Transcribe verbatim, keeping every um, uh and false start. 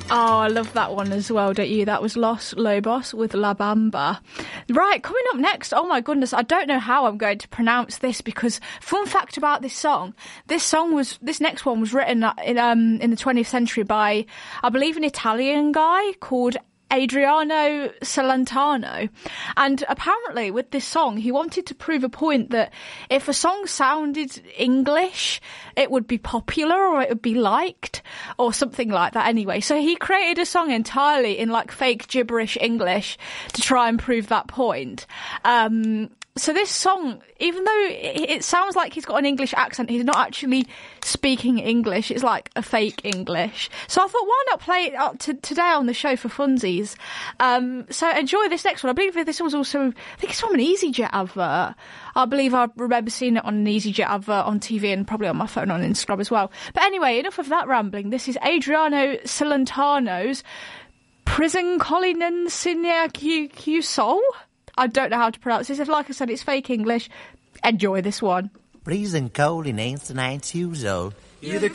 Oh, I love that one as well, don't you? That was Los Lobos with La Bamba. Right, coming up next, oh my goodness, I don't know how I'm going to pronounce this, because fun fact about this song, this song was, this next one was written in, um, in the twentieth century by, I believe, an Italian guy called Adriano Celentano. And apparently with this song, he wanted to prove a point that if a song sounded English, it would be popular or it would be liked or something like that anyway. So he created a song entirely in like fake gibberish English to try and prove that point. Um, So this song, even though it sounds like he's got an English accent, he's not actually speaking English. It's like a fake English. So I thought, why not play it up to today on the show for funsies? Um, so enjoy this next one. I believe this was also, I think it's from an EasyJet advert. I believe I remember seeing it on an EasyJet advert on T V and probably on my phone on Instagram as well. But anyway, enough of that rambling. This is Adriano Celentano's Prison Collinen Signa Q Soul. I don't know how to pronounce this. Like I said, it's fake English. Enjoy this one. Prison Collinen Signa Q Soul. You're the